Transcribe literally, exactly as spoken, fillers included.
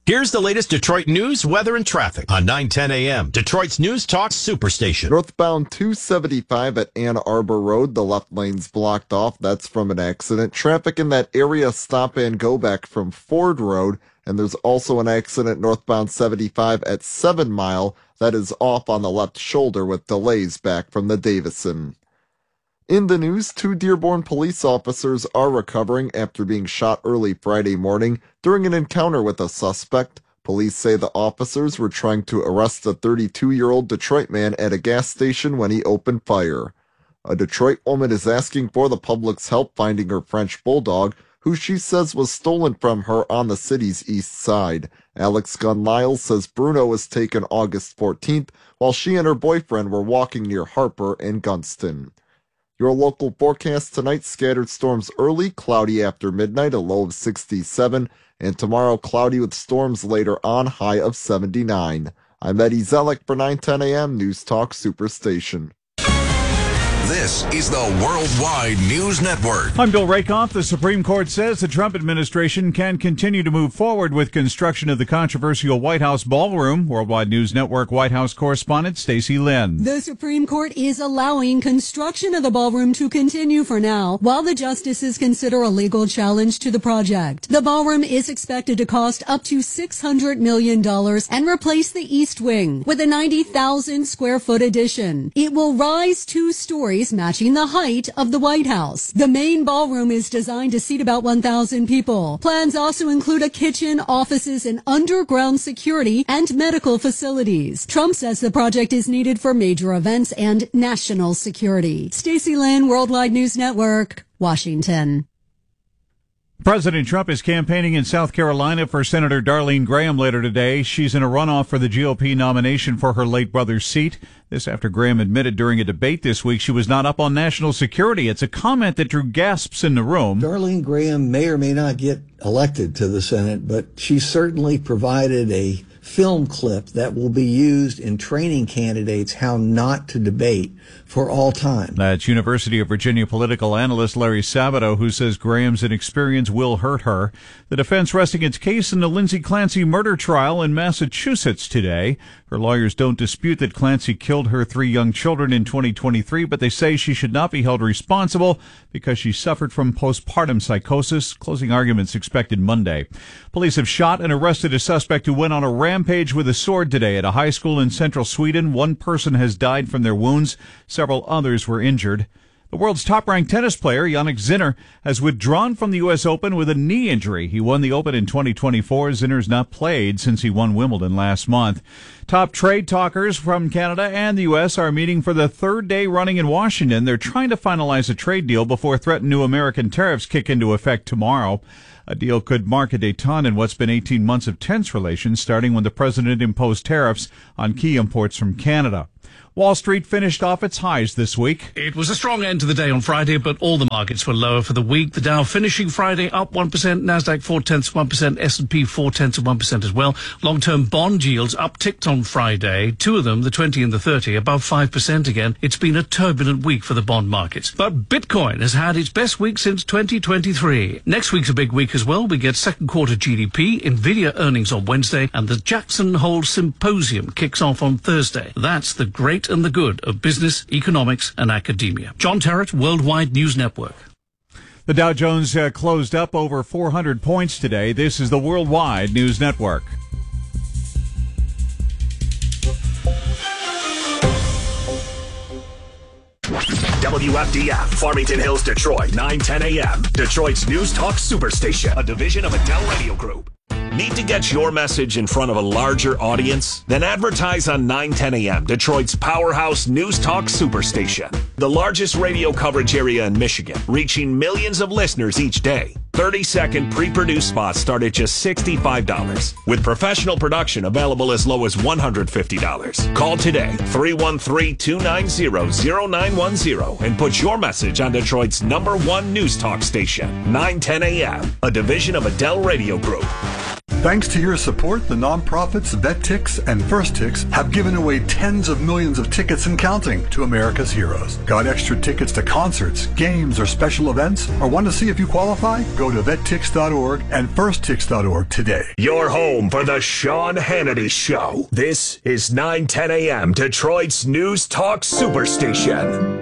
Here's the latest Detroit news, weather, and traffic on nine ten a.m. Detroit's News Talk Superstation. Northbound two seventy-five at Ann Arbor Road, the left lane's blocked off. That's from an accident. Traffic in that area stop and go back from Ford Road. And there's also an accident northbound seventy-five at seven Mile. That is off on the left shoulder with delays back from the Davison. In the news, two Dearborn police officers are recovering after being shot early Friday morning during an encounter with a suspect. Police say the officers were trying to arrest a thirty-two-year-old Detroit man at a gas station when he opened fire. A Detroit woman is asking for the public's help finding her French bulldog, who she says was stolen from her on the city's east side. Alex Gunn-Lyles says Bruno was taken August fourteenth while she and her boyfriend were walking near Harper and Gunston. Your local forecast tonight, scattered storms early, cloudy after midnight, a low of sixty-seven, and tomorrow cloudy with storms later on, high of seventy-nine. I'm Eddie Zellick for nine ten a.m. News Talk Superstation. This is the Worldwide News Network. I'm Bill Rakoff. The Supreme Court says the Trump administration can continue to move forward with construction of the controversial White House ballroom. Worldwide News Network White House correspondent Stacey Lynn. The Supreme Court is allowing construction of the ballroom to continue for now, while the justices consider a legal challenge to the project. The ballroom is expected to cost up to six hundred million dollars and replace the East Wing with a ninety thousand square foot addition. It will rise two stories, matching the height of the White House. The main ballroom is designed to seat about one thousand people. Plans also include a kitchen, offices, and underground security and medical facilities. Trump says the project is needed for major events and national security. Stacey Lynn, Worldwide News Network, Washington. President Trump is campaigning in South Carolina for Senator Darlene Graham later today. She's in a runoff for the G O P nomination for her late brother's seat. This after Graham admitted during a debate this week she was not up on national security. It's a comment that drew gasps in the room. Darlene Graham may or may not get elected to the Senate, but she certainly provided a film clip that will be used in training candidates how not to debate for all time. That's University of Virginia political analyst Larry Sabato, who says Graham's inexperience will hurt her. The defense resting its case in the Lindsay Clancy murder trial in Massachusetts today. Her lawyers don't dispute that Clancy killed her three young children in twenty twenty-three, but they say she should not be held responsible because she suffered from postpartum psychosis. Closing arguments expected Monday. Police have shot and arrested a suspect who went on a rampage with a sword today at a high school in central Sweden. One person has died from their wounds. Several others were injured. The world's top-ranked tennis player, Jannik Sinner, has withdrawn from the U S Open with a knee injury. He won the Open in twenty twenty-four. Sinner's not played since he won Wimbledon last month. Top trade talkers from Canada and the U S are meeting for the third day running in Washington. They're trying to finalize a trade deal before threatened new American tariffs kick into effect tomorrow. A deal could mark a détente in what's been eighteen months of tense relations, starting when the president imposed tariffs on key imports from Canada. Wall Street finished off its highs this week. It was a strong end to the day on Friday, but all the markets were lower for the week. The Dow finishing Friday up one percent, NASDAQ four-tenths of one percent, S and P four-tenths of one percent as well. Long-term bond yields upticked on Friday. Two of them, the twenty and the thirty, above five percent again. It's been a turbulent week for the bond markets. But Bitcoin has had its best week since twenty twenty-three. Next week's a big week as well. We get second quarter G D P, Nvidia earnings on Wednesday, and the Jackson Hole Symposium kicks off on Thursday. That's the great and the good of business, economics, and academia. John Terrett, Worldwide News Network. The Dow Jones uh, closed up over four hundred points today. This is the Worldwide News Network. W F D F, Farmington Hills, Detroit, nine ten a.m. Detroit's News Talk Superstation, a division of Adele Radio Group. Need to get your message in front of a larger audience? Then advertise on nine ten a.m., Detroit's powerhouse News Talk Superstation. The largest radio coverage area in Michigan, reaching millions of listeners each day. thirty-second pre-produced spots start at just sixty-five dollars, with professional production available as low as one hundred fifty dollars. Call today, three one three, two nine zero, zero nine one zero, and put your message on Detroit's number one News Talk station, nine ten a.m., a division of Adele Radio Group. Thanks to your support, the nonprofits VetTix and FirstTix have given away tens of millions of tickets and counting to America's heroes. Got extra tickets to concerts, games, or special events? Or want to see if you qualify? Go to vet tix dot org and first tix dot org today. Your home for the Sean Hannity Show. This is nine ten a.m. Detroit's News Talk Superstation.